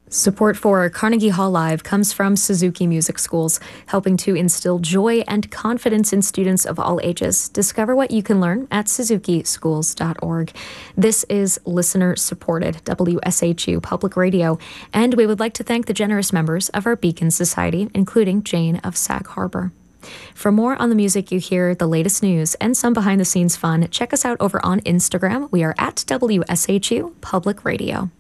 Support for Carnegie Hall Live comes from Suzuki Music Schools, helping to instill joy and confidence in students of all ages. Discover what you can learn at suzukischools.org. This is listener-supported WSHU Public Radio, and we would like to thank the generous members of our Beacon Society, including Jane of Sag Harbor. For more on the music you hear, the latest news, and some behind-the-scenes fun, check us out over on Instagram. We are at WSHU Public Radio.